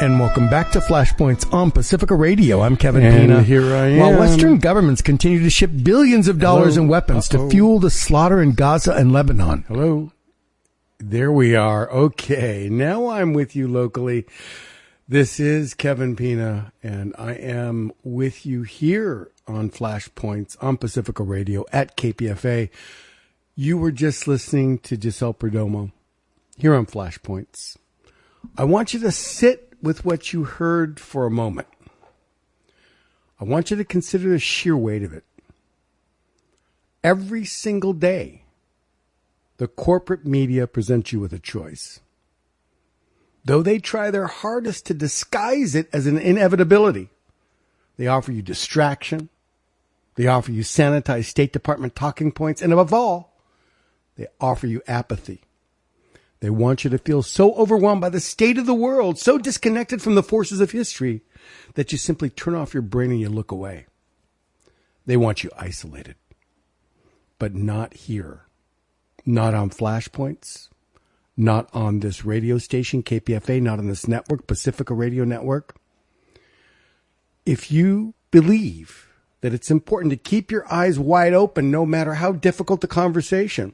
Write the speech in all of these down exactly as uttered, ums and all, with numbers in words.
and welcome back to Flashpoints on Pacifica Radio. I'm Kevin and Pina. Here I am. While Western governments continue to ship billions of dollars Hello. in weapons Uh-oh. to fuel the slaughter in Gaza and Lebanon. Hello. There we are. Okay. Now I'm with you locally. This is Kevin Pina, and I am with you here on Flashpoints on Pacifica Radio at K P F A. You were just listening to Giselle Perdomo here on Flashpoints. I want you to sit with what you heard for a moment. I want you to consider the sheer weight of it. Every single day, the corporate media presents you with a choice. Though they try their hardest to disguise it as an inevitability, they offer you distraction, they offer you sanitized State Department talking points, and above all, they offer you apathy. They want you to feel so overwhelmed by the state of the world, so disconnected from the forces of history, that you simply turn off your brain and you look away. They want you isolated. But not here. Not on Flashpoints. Not on this radio station, K P F A. Not on this network, Pacifica Radio Network. If you believe that it's important to keep your eyes wide open no matter how difficult the conversation,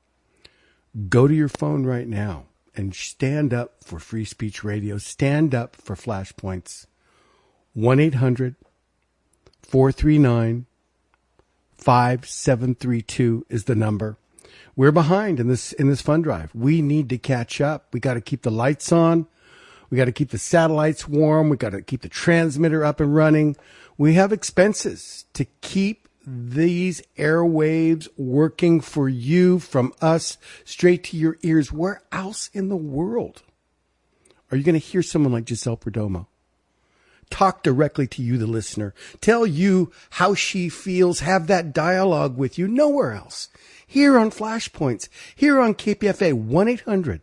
go to your phone right now and stand up for Free Speech Radio. Stand up for Flashpoints. one eight hundred four three nine five seven three two is the number. We're behind in this in this fund drive. We need to catch up. We got to keep the lights on. We got to keep the satellites warm. We got to keep the transmitter up and running. We have expenses to keep these airwaves working for you, from us, straight to your ears. Where else in the world are you going to hear someone like Giselle Perdomo talk directly to you, the listener, tell you how she feels, have that dialogue with you? Nowhere else. Here on Flashpoints, here on K P F A, one eight hundred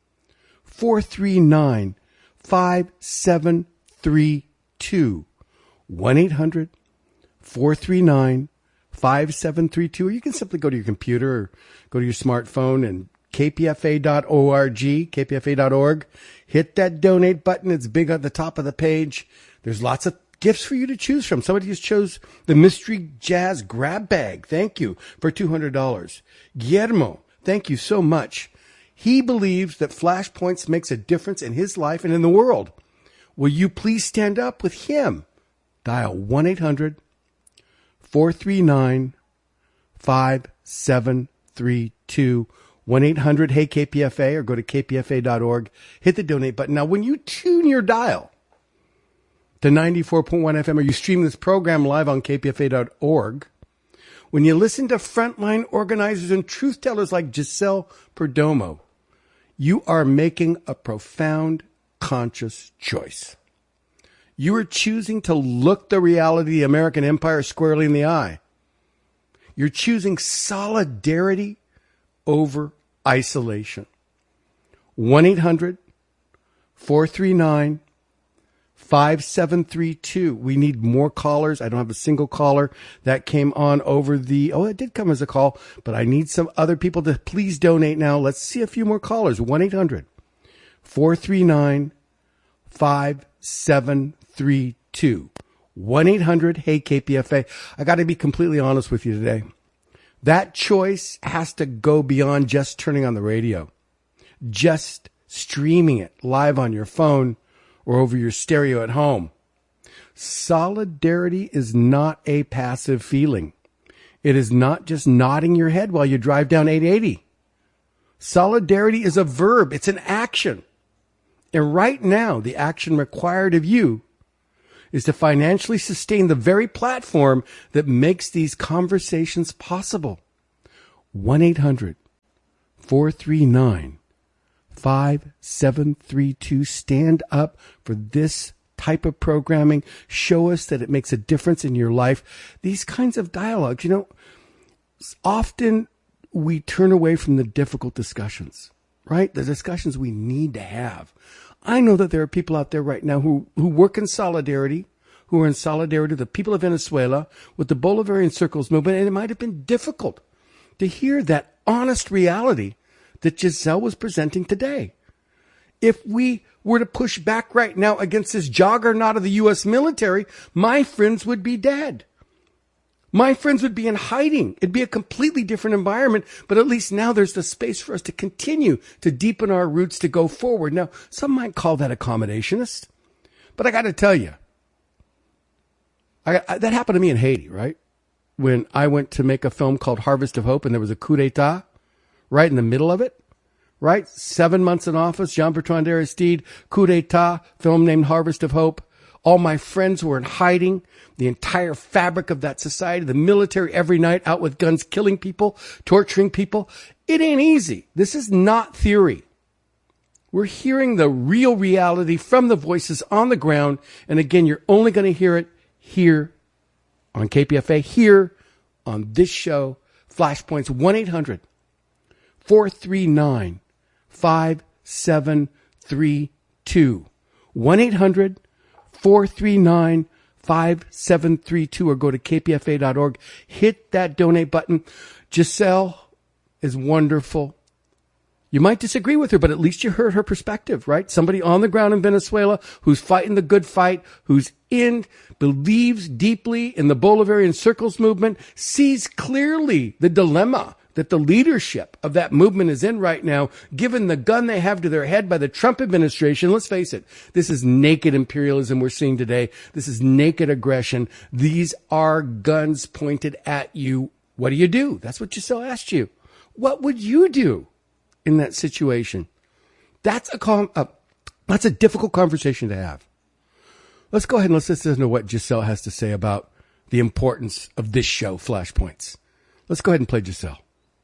four three nine five seven three two. one eight hundred four three nine five seven three two. Or you can simply go to your computer or go to your smartphone and k p f a dot org, k p f a dot org. Hit that donate button. It's big at the top of the page. There's lots of gifts for you to choose from. Somebody just chose the Mystery Jazz Grab Bag. Thank you for two hundred dollars. Guillermo, thank you so much. He believes that Flashpoints makes a difference in his life and in the world. Will you please stand up with him? Dial one eight hundred four three nine five seven three two. one eight hundred hey K P F A, or go to k p f a dot org. Hit the donate button. Now, when you tune your dial to ninety-four point one F M, or you stream this program live on k p f a dot org, when you listen to frontline organizers and truth tellers like Giselle Perdomo, you are making a profound, conscious choice. You are choosing to look the reality of the American empire squarely in the eye. You're choosing solidarity over isolation. one eight hundred four three nine five seven three two. We need more callers. I don't have a single caller that came on over the, oh, it did come as a call, but I need some other people to please donate now. Let's see a few more callers. one eight hundred four three nine five seven three two. one eight hundred hey K P F A. I got to be completely honest with you today. That choice has to go beyond just turning on the radio, just streaming it live on your phone or over your stereo at home. Solidarity is not a passive feeling. It is not just nodding your head while you drive down eight eighty. Solidarity is a verb. It's an action. And right now, the action required of you is to financially sustain the very platform that makes these conversations possible. one eight hundred four three nine five seven three two. Stand up for this type of programming. Show us that it makes a difference in your life. These kinds of dialogues, you know, often we turn away from the difficult discussions, right? The discussions we need to have. I know that there are people out there right now who, who work in solidarity, who are in solidarity with the people of Venezuela, with the Bolivarian Circles movement, and it might have been difficult to hear that honest reality that Giselle was presenting today. If we were to push back right now against this juggernaut of the U S military, my friends would be dead. My friends would be in hiding. It'd be a completely different environment, but at least now there's the space for us to continue to deepen our roots to go forward. Now, some might call that accommodationist, but I got to tell you, I, I, that happened to me in Haiti, right? When I went to make a film called Harvest of Hope and there was a coup d'etat right in the middle of it, right? Seven months in office, Jean-Bertrand Aristide, coup d'etat, film named Harvest of Hope. All my friends were in hiding. The entire fabric of that society, the military every night out with guns, killing people, torturing people. It ain't easy. This is not theory. We're hearing the real reality from the voices on the ground. And again, you're only going to hear it here on K P F A, here on this show, Flashpoints, one eight hundred four three nine five seven three two. one eight hundred four three nine five seven three two or go to k p f a dot org. Hit that donate button. Giselle is wonderful. You might disagree with her, but at least you heard her perspective, right? Somebody on the ground in Venezuela who's fighting the good fight, who's in, believes deeply in the Bolivarian Circles movement, sees clearly the dilemma that the leadership of that movement is in right now, given the gun they have to their head by the Trump administration. Let's face it, this is naked imperialism we're seeing today. This is naked aggression. These are guns pointed at you. What do you do? That's what Giselle asked you. What would you do in that situation? That's a, com- uh, that's a difficult conversation to have. Let's go ahead and let's listen to what Giselle has to say about the importance of this show, Flashpoints. Let's go ahead and play Giselle.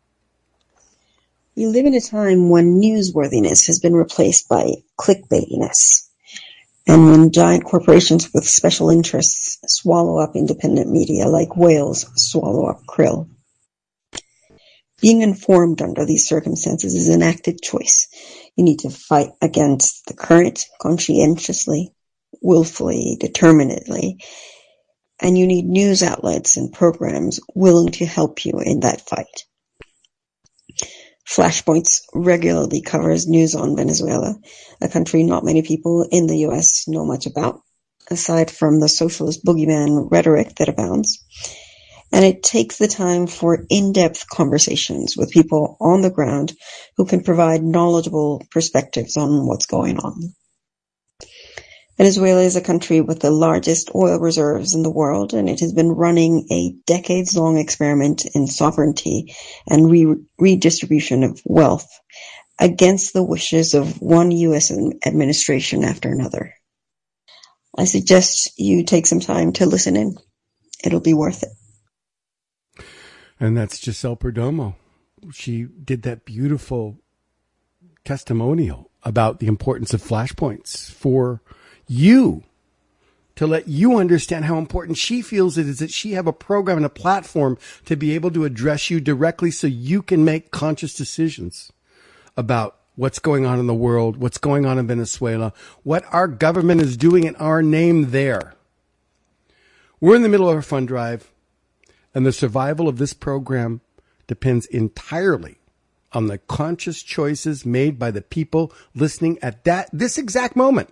We live in a time when newsworthiness has been replaced by clickbaitiness, and when giant corporations with special interests swallow up independent media like whales swallow up krill. Being informed under these circumstances is an active choice. You need to fight against the current conscientiously, willfully, determinedly, and you need news outlets and programs willing to help you in that fight. Flashpoints regularly covers news on Venezuela, a country not many people in the U S know much about, aside from the socialist boogeyman rhetoric that abounds. And it takes the time for in-depth conversations with people on the ground who can provide knowledgeable perspectives on what's going on. Venezuela is a country with the largest oil reserves in the world, and it has been running a decades-long experiment in sovereignty and re- redistribution of wealth against the wishes of one U S administration after another. I suggest you take some time to listen in. It'll be worth it. And that's Giselle Perdomo. She did that beautiful testimonial about the importance of flashpoints for you, to let you understand how important she feels it is that she have a program and a platform to be able to address you directly so you can make conscious decisions about what's going on in the world, what's going on in Venezuela, what our government is doing in our name there. We're in the middle of our fund drive, and the survival of this program depends entirely on the conscious choices made by the people listening at that this exact moment.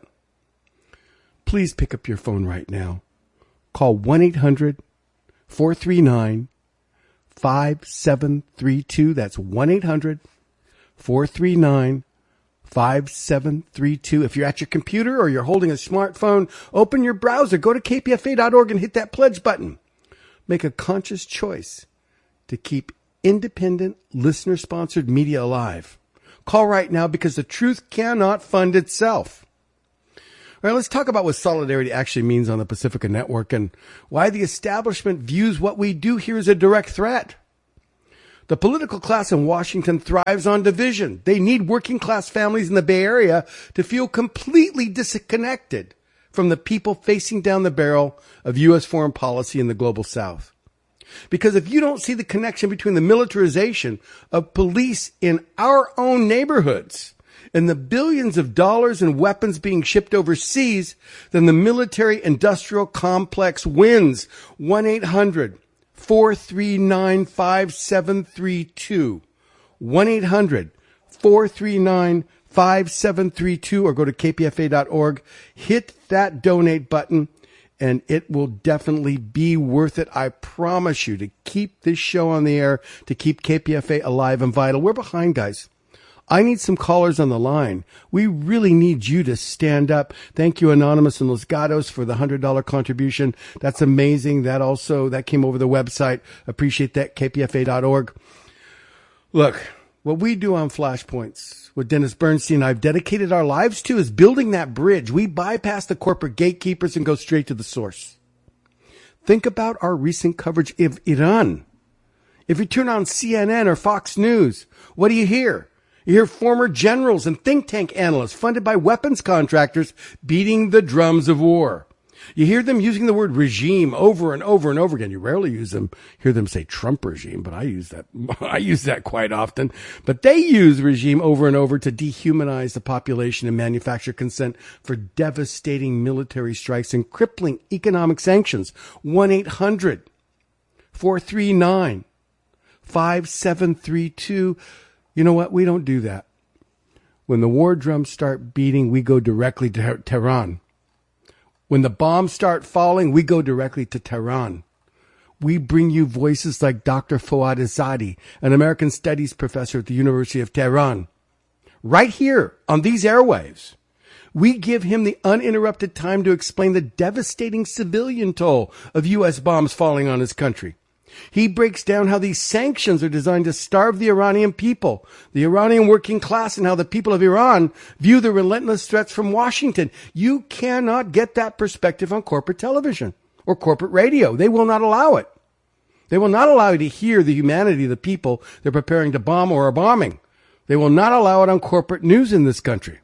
Please pick up your phone right now. Call one eight hundred four three nine five seven three two. That's one eight hundred four three nine five seven three two. If you're at your computer or you're holding a smartphone, open your browser, go to k p f a dot org and hit that pledge button. Make a conscious choice to keep independent, listener-sponsored media alive. Call right now because the truth cannot fund itself. All right, let's talk about what solidarity actually means on the Pacifica Network and why the establishment views what we do here as a direct threat. The political class in Washington thrives on division. They need working class families in the Bay Area to feel completely disconnected from the people facing down the barrel of U S foreign policy in the global South. Because if you don't see the connection between the militarization of police in our own neighborhoods and the billions of dollars in weapons being shipped overseas, then the military-industrial complex wins. one eight hundred four three nine five seven three two. one eight hundred four three nine five seven three two or go to K P F A dot org. Hit that donate button, and it will definitely be worth it. I promise you, to keep this show on the air, to keep K P F A alive and vital. We're behind, guys. I need some callers on the line. We really need you to stand up. Thank you, Anonymous and Los Gatos, for the one hundred dollars contribution. That's amazing. That also, that came over the website. Appreciate that, K P F A dot org. Look, what we do on Flashpoints with Dennis Bernstein, I've dedicated our lives to, is building that bridge. We bypass the corporate gatekeepers and go straight to the source. Think about our recent coverage of Iran. If you turn on C N N or Fox News, what do you hear? You hear former generals and think tank analysts funded by weapons contractors beating the drums of war. You hear them using the word regime over and over and over again. You rarely use them, hear them say Trump regime, but I use that, I use that quite often. But they use regime over and over to dehumanize the population and manufacture consent for devastating military strikes and crippling economic sanctions. one eight hundred four three nine five seven three two. You know what? We don't do that. When the war drums start beating, we go directly to Tehran. When the bombs start falling, we go directly to Tehran. We bring you voices like Doctor Fouad Azadi, an American Studies professor at the University of Tehran. Right here on these airwaves, we give him the uninterrupted time to explain the devastating civilian toll of U S bombs falling on his country. He breaks down how these sanctions are designed to starve the Iranian people, the Iranian working class, and how the people of Iran view the relentless threats from Washington. You cannot get that perspective on corporate television or corporate radio. They will not allow it. They will not allow you to hear the humanity of the people they're preparing to bomb or are bombing. They will not allow it on corporate news in this country.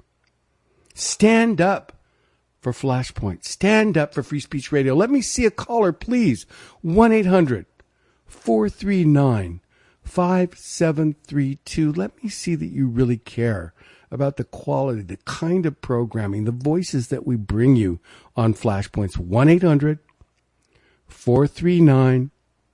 Stand up for Flashpoint. Stand up for Free Speech Radio. Let me see a caller, please. one eight hundred four three nine five seven three two. Let me see that you really care about the quality, the kind of programming, the voices that we bring you on Flashpoints. one eight hundred four three nine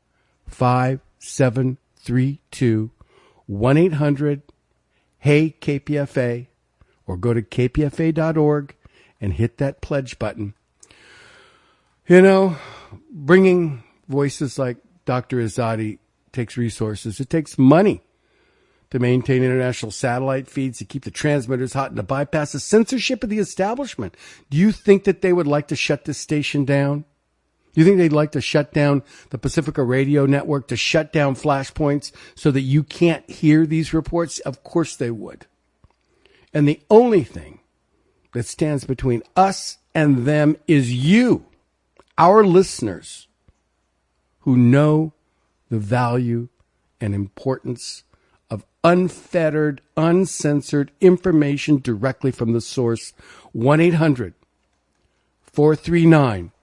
five seven three two. one eight hundred hey K P F A, or go to K P F A dot org and hit that pledge button. You know, bringing voices like Doctor Azadi takes resources. It takes money to maintain international satellite feeds, to keep the transmitters hot, and to bypass the censorship of the establishment. Do you think that they would like to shut this station down? Do you think they'd like to shut down the Pacifica Radio Network, to shut down Flashpoints so that you can't hear these reports? Of course they would. And the only thing that stands between us and them is you, our listeners, who know the value and importance of unfettered, uncensored information directly from the source. one eight hundred four three nine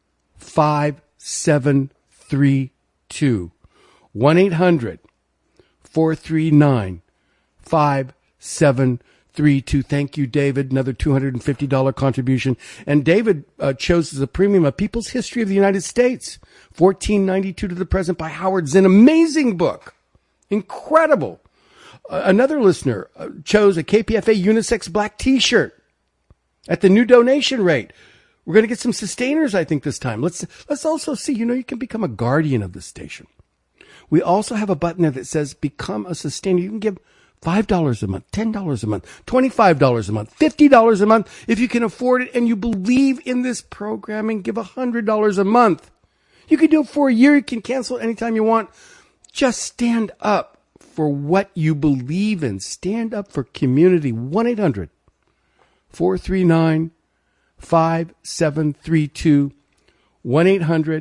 five seven three two. one eight hundred four three nine five seven three two. Thank you, David. Another two hundred fifty dollars contribution. And David uh, chose as a premium A People's History of the United States, fourteen ninety-two to the present, by Howard Zinn. Amazing book. Incredible. Uh, another listener uh, chose a K P F A unisex black t-shirt at the new donation rate. We're going to get some sustainers, I think, this time. Let's let's also see, you know, you can become a guardian of the station. We also have a button there that says become a sustainer. You can give five dollars a month, ten dollars a month, twenty-five dollars a month, fifty dollars a month. If you can afford it and you believe in this programming, give one hundred dollars a month. You can do it for a year. You can cancel it anytime you want. Just stand up for what you believe in. Stand up for community. one eight hundred four three nine five seven three two. one eight hundred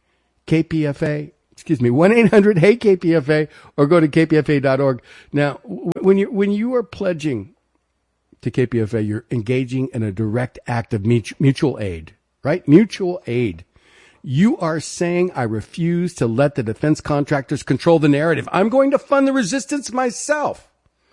K P F A. Excuse me, one eight hundred hey K P F A, or go to K P F A dot org. Now, when you when you are pledging to K P F A, you're engaging in a direct act of mutual aid, right? Mutual aid. You are saying, I refuse to let the defense contractors control the narrative. I'm going to fund the resistance myself.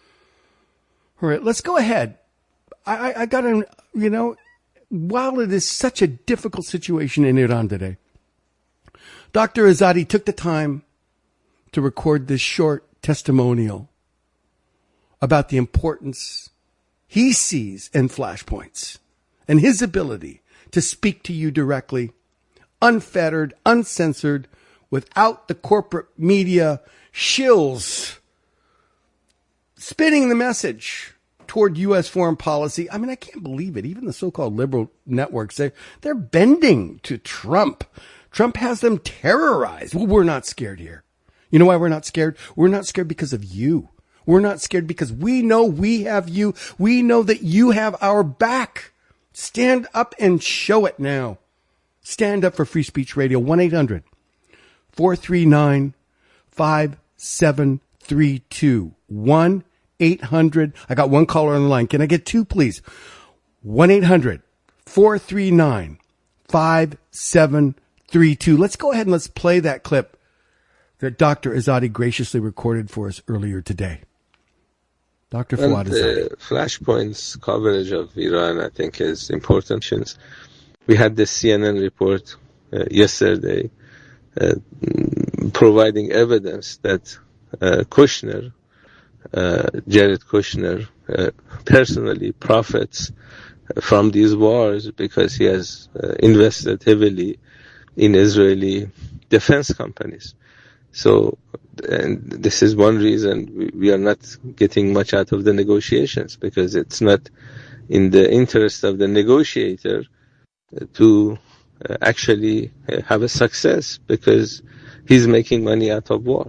All right, let's go ahead. I, I, I got to, you know, while it is such a difficult situation in Iran today, Doctor Azadi took the time to record this short testimonial about the importance he sees in Flashpoints and his ability to speak to you directly, unfettered, uncensored, without the corporate media shills spinning the message toward U S foreign policy. I mean, I can't believe it. Even the so-called liberal networks, they're, they're bending to Trump. Trump has them terrorized. Well, we're not scared here. You know why we're not scared? We're not scared because of you. We're not scared because we know we have you. We know that you have our back. Stand up and show it now. Stand up for Free Speech Radio. one eight hundred four three nine five seven three two. one eight hundred. I got one caller on the line. Can I get two, please? one eight hundred four three nine five seven three two. Let's go ahead and let's play that clip that Doctor Azadi graciously recorded for us earlier today. Doctor Well, Fouad Azadi. the Flashpoint's coverage of Iran, I think, is important. We had the C N N report uh, yesterday uh, providing evidence that uh, Kushner, uh, Jared Kushner, uh, personally profits from these wars because he has uh, invested heavily in Israeli defense companies. So, and this is one reason we, we are not getting much out of the negotiations, because it's not in the interest of the negotiator to uh, actually uh, have a success, because he's making money out of war.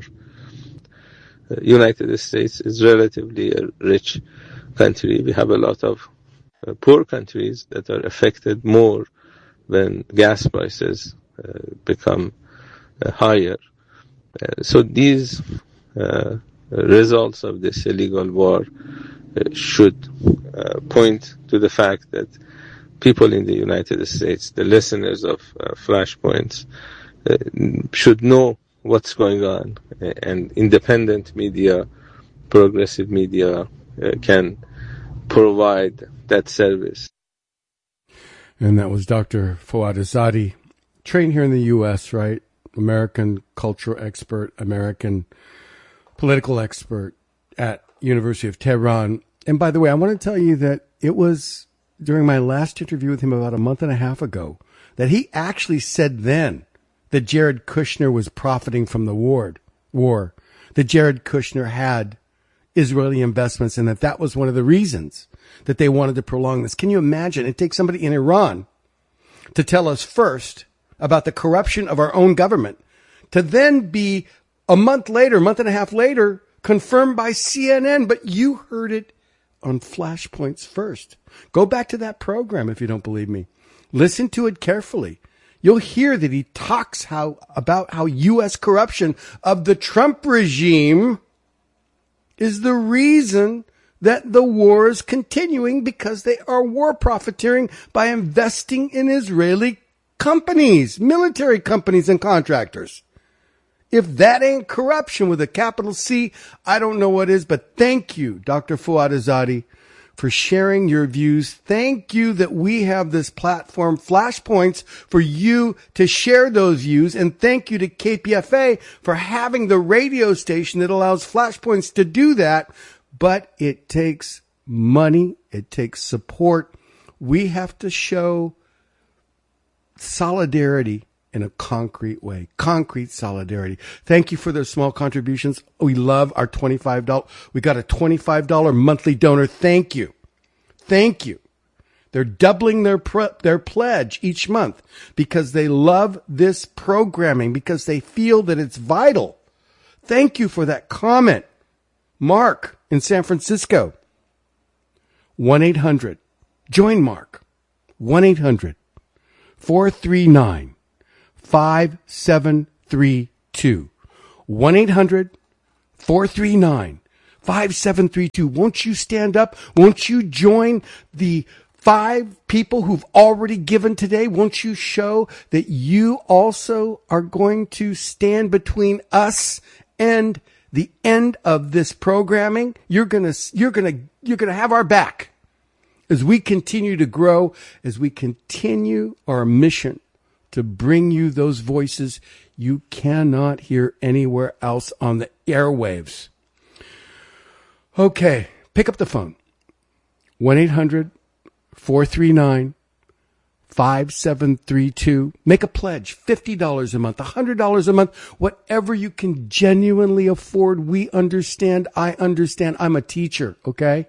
Uh, United States is relatively a rich country. We have a lot of uh, poor countries that are affected more when gas prices uh, become uh, higher. Uh, so these uh, results of this illegal war uh, should uh, point to the fact that people in the United States, the listeners of uh, Flashpoints, uh, should know what's going on, and independent media, progressive media uh, can provide that service. And that was Doctor Fouad Azadi, trained here in the U S, right? American cultural expert, American political expert at University of Tehran. And by the way, I want to tell you that it was during my last interview with him about a month and a half ago that he actually said then that Jared Kushner was profiting from the war, war, that Jared Kushner had Israeli investments, and that that was one of the reasons that they wanted to prolong this. Can you imagine? It takes somebody in Iran to tell us first about the corruption of our own government, to then be a month later, month and a half later, confirmed by C N N. But you heard it on Flashpoints first. Go back to that program if you don't believe me. Listen to it carefully. You'll hear that he talks how about how U S corruption of the Trump regime is the reason that the war is continuing, because they are war profiteering by investing in Israeli companies, military companies and contractors. If that ain't corruption with a capital C, I don't know what is. But thank you, Doctor Fouad Azadi, for sharing your views. Thank you that we have this platform, Flashpoints, for you to share those views. And thank you to K P F A for having the radio station that allows Flashpoints to do that. But it takes money. It takes support. We have to show solidarity in a concrete way. Concrete solidarity. Thank you for those small contributions. We love our twenty-five dollars. We got a twenty-five dollars monthly donor. Thank you. Thank you. They're doubling their pre- their pledge each month because they love this programming, because they feel that it's vital. Thank you for that comment. Mark in San Francisco. one eight hundred. Join Mark. one eight hundred four three nine five seven three two. one eight hundred four three nine five seven three two. Won't you stand up? Won't you join the five people who've already given today? Won't you show that you also are going to stand between us and the end of this programming? You're going to, you're going to, you're going to have our back as we continue to grow, as we continue our mission to bring you those voices you cannot hear anywhere else on the airwaves. Okay, pick up the phone. one eight hundred four three nine five seven three two. Make a pledge, fifty dollars a month, one hundred dollars a month, whatever you can genuinely afford. We understand. I understand. I'm a teacher, okay?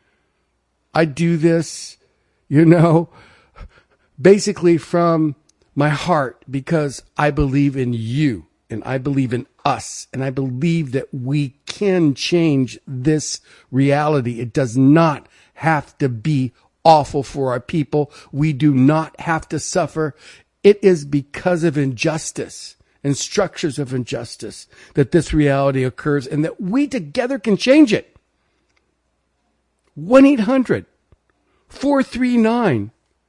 I do this, you know, basically from my heart because I believe in you and I believe in us and I believe that we can change this reality. It does not have to be awful for our people. We do not have to suffer. It is because of injustice and structures of injustice that this reality occurs and that we together can change it. one eight hundred four three nine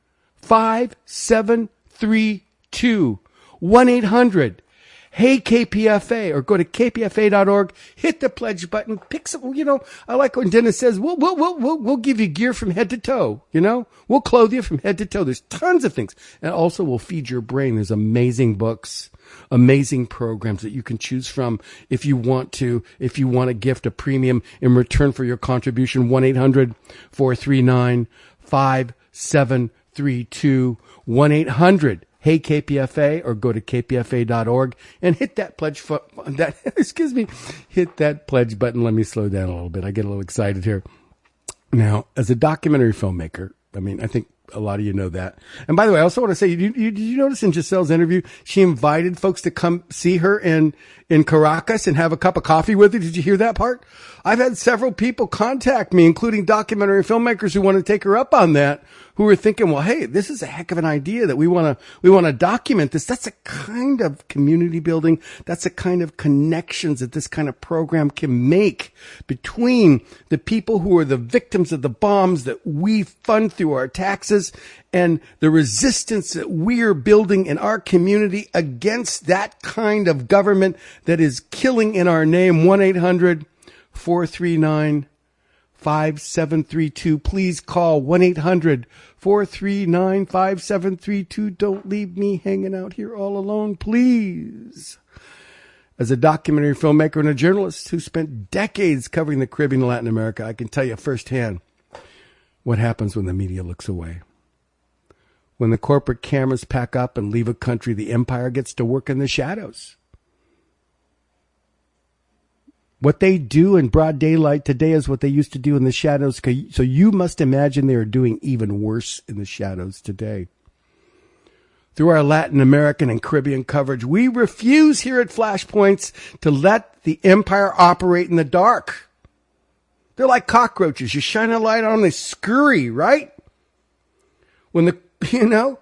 five seven three two. one eight hundred Hey K P F A, or go to K P F A dot org, hit the pledge button, pick some, you know, I like when Dennis says, we'll, we'll, we'll, we'll, we'll give you gear from head to toe, you know, we'll clothe you from head to toe. There's tons of things. And also we'll feed your brain. There's amazing books, amazing programs that you can choose from if you want to, if you want to gift a premium in return for your contribution. one eight hundred four three nine five seven three two, one eight hundred Hey K P F A, or go to K P F A dot org and hit that pledge, fu- that, excuse me, hit that pledge button. Let me slow down a little bit. I get a little excited here. Now, as a documentary filmmaker, I mean, I think a lot of you know that. And by the way, I also want to say, you, you, did you notice in Giselle's interview, she invited folks to come see her in, in Caracas and have a cup of coffee with her? Did you hear that part? I've had several people contact me, including documentary filmmakers who want to take her up on that, who are thinking, well, hey, this is a heck of an idea that we want to, we want to document this. That's a kind of community building. That's a kind of connections that this kind of program can make between the people who are the victims of the bombs that we fund through our taxes and the resistance that we're building in our community against that kind of government that is killing in our name. one eight hundred four three nine five seven three two. Please call one eight hundred four three nine five seven three two. Don't leave me hanging out here all alone, please. As a documentary filmmaker and a journalist who spent decades covering the Caribbean and Latin America, I can tell you firsthand what happens when the media looks away. When the corporate cameras pack up and leave a country, the empire gets to work in the shadows. What they do in broad daylight today is what they used to do in the shadows. So you must imagine they are doing even worse in the shadows today. Through our Latin American and Caribbean coverage, we refuse here at Flashpoints to let the empire operate in the dark. They're like cockroaches. You shine a light on them, they scurry, right? When the, you know,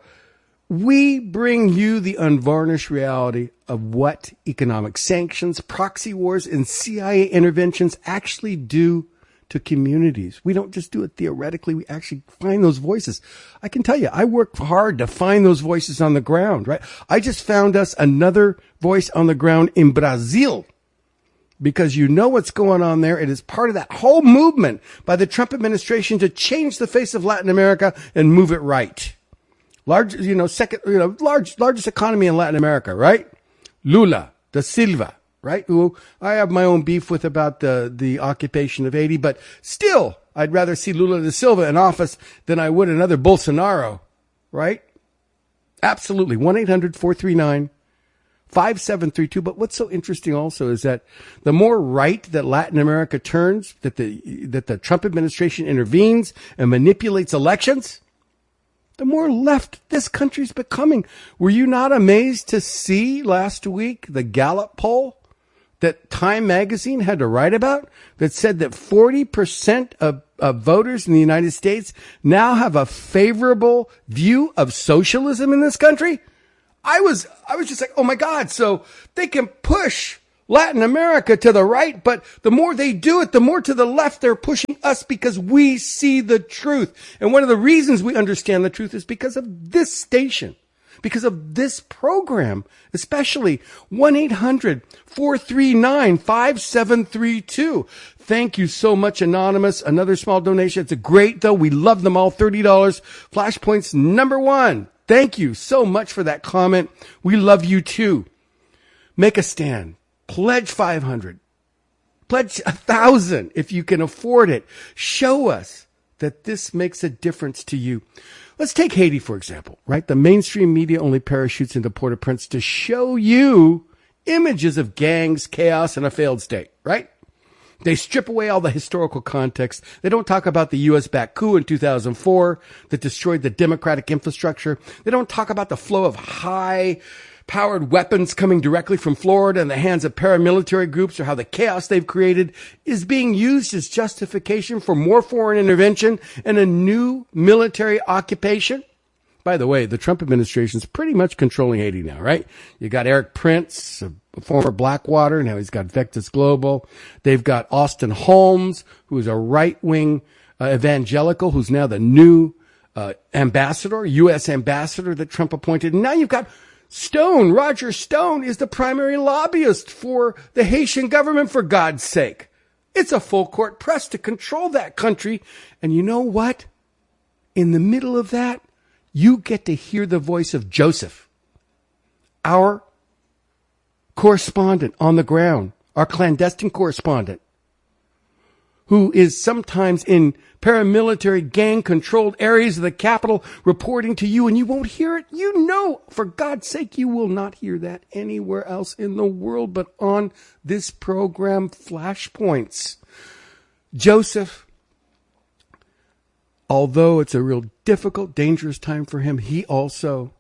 we bring you the unvarnished reality of what economic sanctions, proxy wars, and C I A interventions actually do to communities. We don't just do it theoretically. We actually find those voices. I can tell you, I work hard to find those voices on the ground, right? I just found us another voice on the ground in Brazil because you know what's going on there. It is part of that whole movement by the Trump administration to change the face of Latin America and move it right. Large, you know, second, you know, large, largest economy in Latin America, right? Lula da Silva, right? Who I have my own beef with about the, the occupation of Haiti, but still, I'd rather see Lula da Silva in office than I would another Bolsonaro, right? Absolutely. one eight hundred four three nine five seven three two. But what's so interesting also is that the more right that Latin America turns, that the, that the Trump administration intervenes and manipulates elections, the more left this country's becoming. Were you not amazed to see last week the Gallup poll that Time magazine had to write about that said that forty percent of, of voters in the United States now have a favorable view of socialism in this country? I was, I was just like, oh my God. So they can push Latin America to the right, but the more they do it, the more to the left they're pushing us because we see the truth. And one of the reasons we understand the truth is because of this station, because of this program, especially one eight hundred four three nine five seven three two. Thank you so much, Anonymous. Another small donation. It's a great, though. We love them all. thirty dollars. Flashpoint's number one. Thank you so much for that comment. We love you too. Make a stand. Pledge five hundred. Pledge one thousand if you can afford it. Show us that this makes a difference to you. Let's take Haiti, for example, right? The mainstream media only parachutes into Port-au-Prince to show you images of gangs, chaos, and a failed state, right? They strip away all the historical context. They don't talk about the U S-backed coup in two thousand four that destroyed the democratic infrastructure. They don't talk about the flow of high-powered weapons coming directly from Florida in the hands of paramilitary groups, or how the chaos they've created is being used as justification for more foreign intervention and a new military occupation. By the way, the Trump administration is pretty much controlling Haiti now, right? You got Eric Prince, a former Blackwater. Now he's got Vectis Global. They've got Austin Holmes, who is a right-wing uh, evangelical, who's now the new uh, ambassador, U S ambassador that Trump appointed. And now you've got Stone. Roger Stone is the primary lobbyist for the Haitian government, for God's sake. It's a full-court press to control that country. And you know what? In the middle of that, you get to hear the voice of Joseph, our correspondent on the ground, our clandestine correspondent, who is sometimes in paramilitary gang-controlled areas of the capital reporting to you, and you won't hear it. You know, for God's sake, you will not hear that anywhere else in the world but on this program, Flashpoints. Joseph, although it's a real difficult, dangerous time for him, he also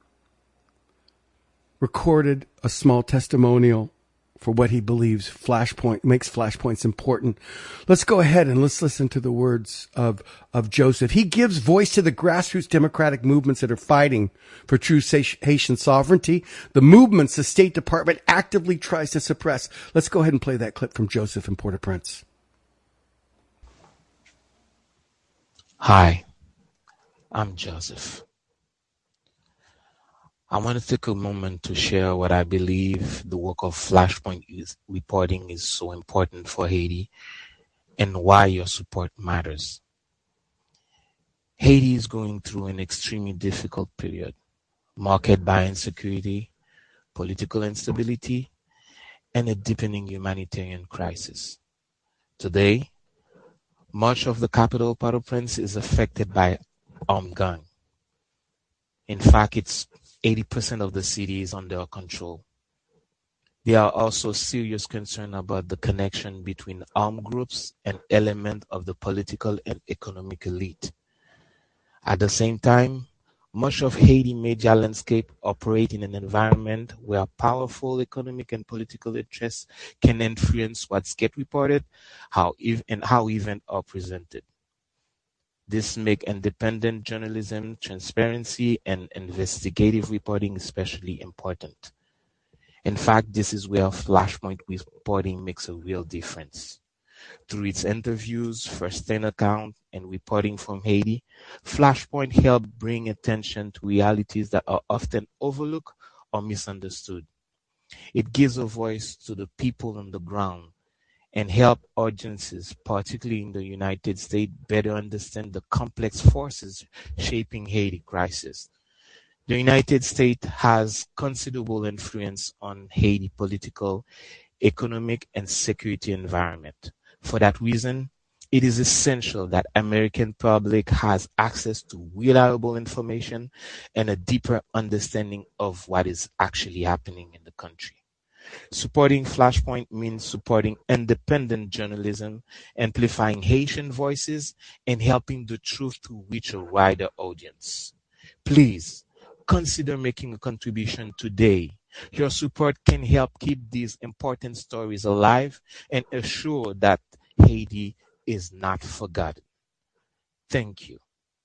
recorded a small testimonial for what he believes Flashpoint makes Flashpoints important. Let's go ahead and let's listen to the words of, of Joseph. He gives voice to the grassroots democratic movements that are fighting for true Haitian sovereignty, the movements the State Department actively tries to suppress. Let's go ahead and play that clip from Joseph in Port-au-Prince. Hi, I'm Joseph. I want to take a moment to share what I believe the work of Flashpoint is, reporting is so important for Haiti and why your support matters. Haiti is going through an extremely difficult period, marked by insecurity, political instability, and a deepening humanitarian crisis. Today, much of the capital, Port-au-Prince, is affected by armed gang. In fact, it's eighty percent of the city is under control. There are also serious concerns about the connection between armed groups and elements of the political and economic elite. At the same time, much of Haiti media landscape operates in an environment where powerful economic and political interests can influence what gets reported, how ev- and how events are presented. This makes independent journalism, transparency, and investigative reporting especially important. In fact, this is where Flashpoint reporting makes a real difference. Through its interviews, first-hand account, and reporting from Haiti, Flashpoint helps bring attention to realities that are often overlooked or misunderstood. It gives a voice to the people on the ground and help audiences, particularly in the United States, better understand the complex forces shaping Haiti crisis. The United States has considerable influence on Haiti political, economic, and security environment. For that reason, it is essential that American public has access to reliable information and a deeper understanding of what is actually happening in the country. Supporting Flashpoint means supporting independent journalism, amplifying Haitian voices, and helping the truth to reach a wider audience. Please consider making a contribution today. Your support can help keep these important stories alive and assure that Haiti is not forgotten. Thank you.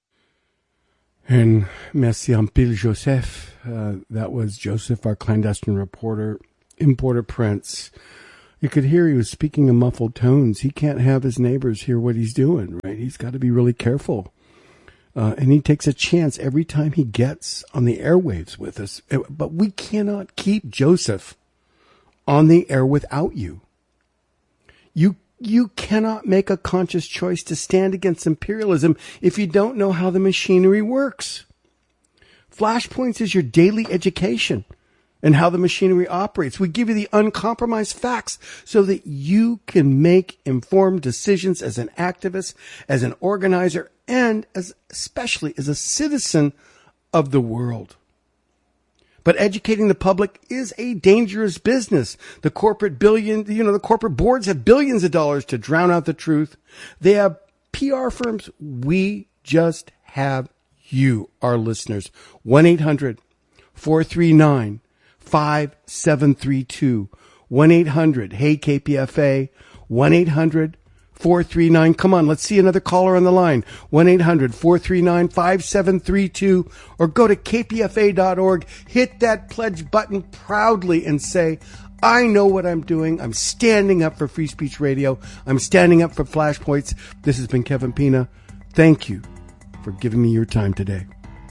And merci en pile, Joseph. Uh, that was Joseph, our clandestine reporter in Port-au-Prince. You could hear he was speaking in muffled tones. He can't have his neighbors hear what he's doing, right? He's got to be really careful. Uh, and he takes a chance every time he gets on the airwaves with us. But we cannot keep Joseph on the air without you. You you cannot make a conscious choice to stand against imperialism if you don't know how the machinery works. Flashpoints is your daily education and how the machinery operates. We give you the uncompromised facts so that you can make informed decisions as an activist, as an organizer, and as especially as a citizen of the world. But educating the public is a dangerous business. The corporate billion, you know, the corporate boards have billions of dollars to drown out the truth. They have P R firms. We just have you, our listeners. one eight hundred four three nine five seven three two. one eight hundred hey K P F A. one eight hundred four three nine. Come on, let's see another caller on the line. one eight hundred four three nine five seven three two, or go to K P F A dot org. Hit that pledge button proudly and say, I know what I'm doing. I'm standing up for Free Speech Radio. I'm standing up for Flashpoints. This has been Kevin Pina. Thank you for giving me your time today.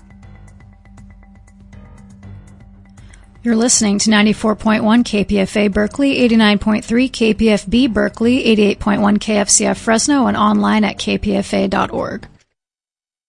You're listening to ninety-four point one K P F A Berkeley, eighty-nine point three K P F B Berkeley, eighty-eight point one K F C F Fresno, and online at K P F A dot org.